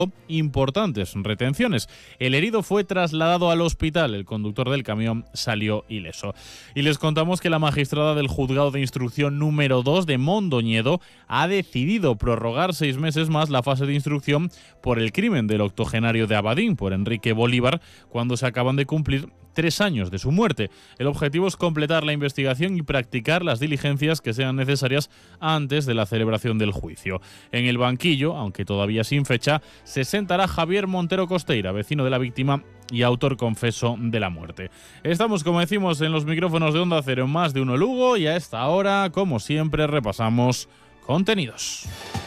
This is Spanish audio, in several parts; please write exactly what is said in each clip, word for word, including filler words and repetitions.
importantes retenciones. El herido fue trasladado al hospital. El conductor del camión salió ileso. Y les contamos que la magistrada del Juzgado de Instrucción número dos de Mondoñedo ha decidido prorrogar seis meses más la fase de instrucción por el crimen del octogenario de Abadín, por Enrique Bolívar, cuando se acaban de cumplir tres años de su muerte. El objetivo es completar la investigación y practicar las diligencias que sean necesarias antes de la celebración del juicio. En el banquillo, aunque todavía sin fecha, se sentará Javier Montero Costeira, vecino de la víctima y autor confeso de la muerte. Estamos, como decimos, en los micrófonos de Onda Cero en Más de Uno Lugo y a esta hora, como siempre, repasamos contenidos.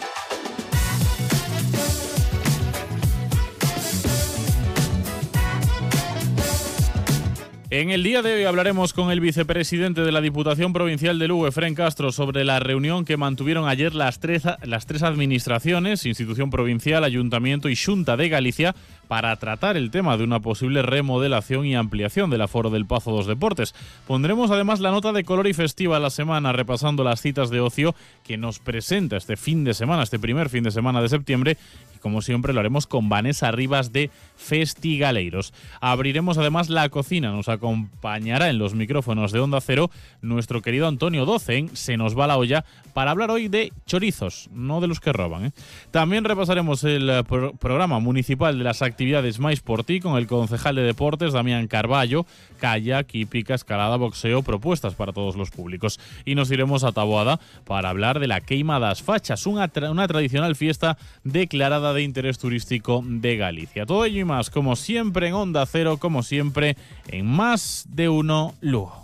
En el día de hoy hablaremos con el vicepresidente de la Diputación Provincial de Lugo, Efrén Castro, sobre la reunión que mantuvieron ayer las tres, las tres administraciones, Institución Provincial, Ayuntamiento y Xunta de Galicia, para tratar el tema de una posible remodelación y ampliación del aforo del Pazo dos Deportes. Pondremos además la nota de color y festiva a la semana, repasando las citas de ocio que nos presenta este fin de semana, este primer fin de semana de septiembre, y como siempre lo haremos con Vanessa Rivas de Festigaleiros. Abriremos además la cocina, nos acompañará en los micrófonos de Onda Cero nuestro querido Antonio Doce en Se nos va la olla, para hablar hoy de chorizos, no de los que roban, ¿eh? También repasaremos el pro- programa municipal de las actividades Máis por Ti con el concejal de Deportes, Damián Carballo, kayak, hípica, escalada, boxeo, propuestas para todos los públicos. Y nos iremos a Taboada para hablar de la Queima das Fachas, una, tra- una tradicional fiesta declarada de interés turístico de Galicia. Todo ello y más, como siempre en Onda Cero, como siempre en Más de Uno Lugo.